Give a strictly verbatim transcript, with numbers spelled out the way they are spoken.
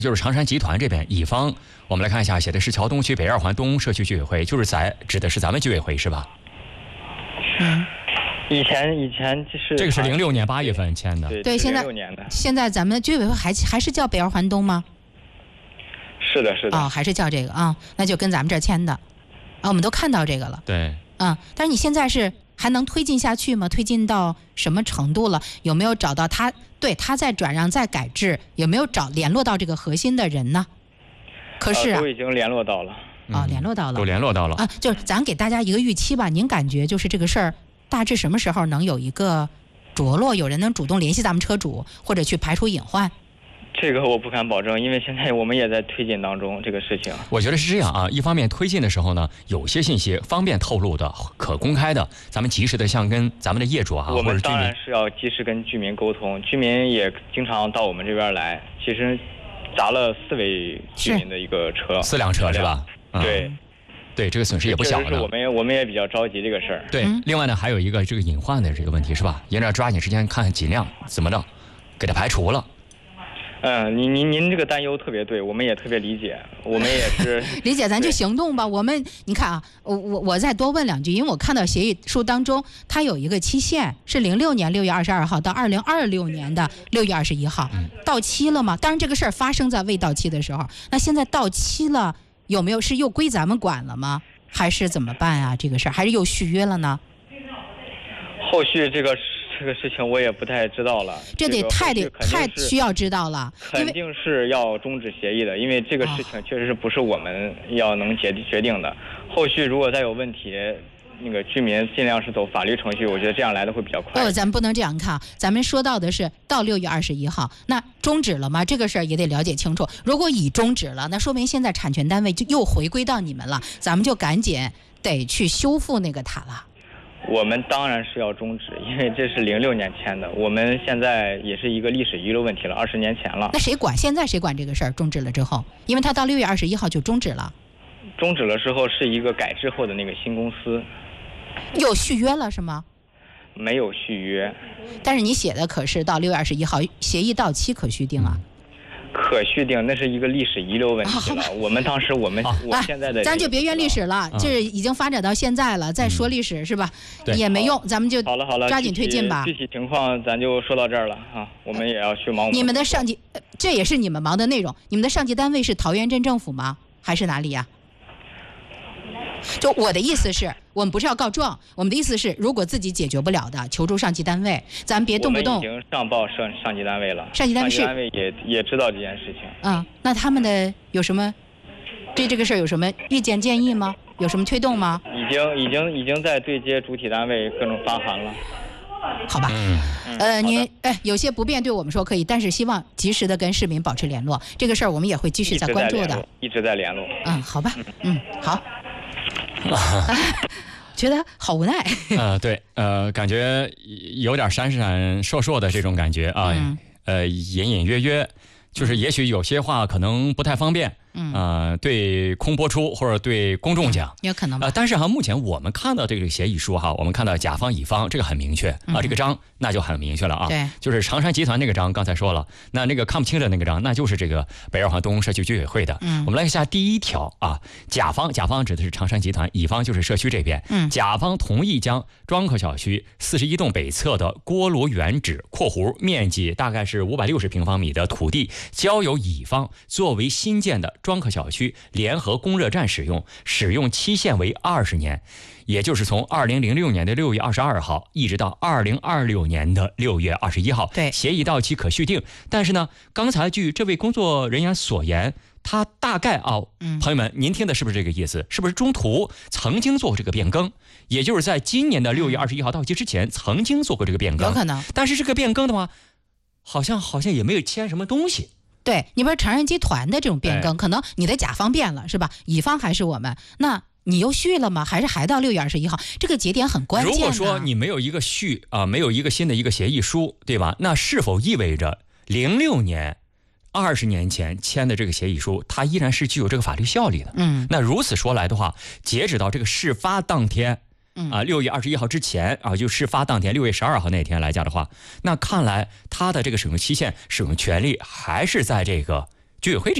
就是长山集团这边乙方，我们来看一下，写的是桥东区北二环东社区居委会，就是在指的是咱们居委会是吧？ 嗯， 以前以前就是这个是零六年八月份签的， 对对，现在现在咱们居委会还还是叫北二环东吗？ 是的，是的。 哦，还是叫这个啊，那就跟咱们这儿签的，啊，我们都看到这个了。 对， 嗯，但是你现在是还能推进下去吗？推进到什么程度了？有没有找到他？对，他在转让再改制，有没有找联络到这个核心的人呢？可是、啊呃、都已经联络到了。 啊、哦，联络到了， 都联络到了啊，就是咱给大家一个预期吧。您感觉就是这个事儿大致什么时候能有一个着落？有人能主动联系咱们车主，或者去排除隐患？ 这个我不敢保证，因为现在我们也在推进当中这个事情。 我觉得是这样啊，一方面推进的时候呢，有些信息方便透露的、可公开的，咱们及时的像跟咱们的业主啊， 我们当然是要及时跟居民沟通，居民也经常到我们这边来。其实砸了四位居民的一个车， 四辆车是吧？ 嗯、对。 对，这个损失也不小呢。 我们也我们也比较着急这个事儿。 对， 嗯、 另外呢，还有一个这个隐患的这个问题是吧？沿着抓紧时间看看尽量怎么着给它排除了。 嗯，您您您这个担忧特别对，我们也特别理解，我们也是理解，咱就行动吧。我们你看啊，我我我再多问两句，因为我看到协议书当中，它有一个期限是零六年六月二十二号到二零二六年的六月二十一号， 嗯、 到期了吗？当然，这个事儿发生在未到期的时候，那现在到期了，有没有是又归咱们管了吗？还是怎么办啊？这个事儿还是又续约了呢？ 后续这个。这个事情我也不太知道了， 这得太得、 这个、 太需要知道了， 肯定是要终止协议的，因为这个事情确实是不是我们要能决决定的。哦、后续如果再有问题，那个居民尽量是走法律程序，我觉得这样来的会比较快。 哦，咱们不能这样看，咱们说到的是到六月二十一号，那终止了吗？这个事儿也得了解清楚。如果已终止了，那说明现在产权单位就又回归到你们了，咱们就赶紧得去修复那个塔了。 我们当然是要终止，因为这是零六年签的，我们现在也是一个历史遗留问题了，二十年前了。 那谁管？现在谁管这个事儿？终止了之后，因为他到六月二十一号就终止了。 终止了之后是一个改制后的那个新公司， 又续约了是吗？ 没有续约， 但是你写的可是到六月二十一号，协议到期可续订啊。 可续订，那是一个历史遗留问题了。啊、我们当时我们我现在的、 啊，咱就别怨历史了，这、啊、已经发展到现在了，再说历史、嗯、是吧？也没用，咱们就好了好了， 抓紧推进吧。 具体情况咱就说到这儿了啊，我们也要去忙。 你们的上级，这也是你们忙的内容。你们的上级单位是桃源镇政府吗？还是哪里呀、啊？就我的意思是，我们不是要告状，我们的意思是，如果自己解决不了的，求助上级单位，咱别动不动。 我们已经上报上上级单位了， 上级单位是上级单位也也知道这件事情。 嗯，那他们的有什么对这个事儿有什么意见建议吗？有什么推动吗？ 已经已经已经在对接主体单位各种发函了。 好吧， 嗯， 呃，您哎，有些不便对我们说可以，但是希望及时的跟市民保持联络。这个事儿我们也会继续在关注的， 一直在联络。 嗯，好吧，嗯，好。觉得好无奈。 呃，对，呃，感觉有点闪闪烁烁的这种感觉啊， 嗯、 呃，隐隐约约，就是也许有些话可能不太方便。 嗯， 呃，对空播出或者对公众讲， 有可能吧。 呃，但是哈，目前我们看到这个协议书哈，我们看到甲方乙方这个很明确、嗯、啊，这个章那就很明确了啊。 对， 就是长山集团那个章，刚才说了，那那个看不清的那个章，那就是这个北二环东社区居委会的。 嗯， 我们来看一下第一条啊，甲方甲方指的是长山集团，乙方就是社区这边。 嗯， 甲方同意将庄口小区四十一栋北侧的锅炉原址（括弧面积大概是五百六十平方米）的土地交由乙方作为新建的庄口小区联合供热站使用，使用期限为二十年，也就是从二零零六年的六月二十二号一直到二零二六年的六月二十一号。 对， 协议到期可续订。但是呢，刚才据这位工作人员所言，他大概啊， 嗯， 朋友们，您听的是不是这个意思？是不是中途曾经做过这个变更？也就是在今年的六月二十一号到期之前，曾经做过这个变更？ 有可能。 但是这个变更的话，好像好像也没有签什么东西。 对，你比如长山集团的这种变更，可能你的甲方变了是吧？乙方还是我们，那你又续了吗？还是还到六月二十一号？这个节点很关键。 如果说你没有一个续啊，没有一个新的一个协议书，对吧？那是否意味着零六年、二十年前签的这个协议书，它依然是具有这个法律效力的？ 嗯， 那如此说来的话，截止到这个事发当天。啊，六月二十一号之前啊，就事发当天六月十二号那天来讲的话，那看来他的这个使用期限、使用权利还是在这个居委会这